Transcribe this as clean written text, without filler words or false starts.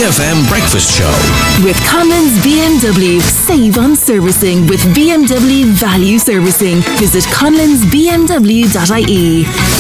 FM breakfast show. With Conlon's BMW. Save on servicing with BMW Value Servicing. Visit conlonsbmw.ie.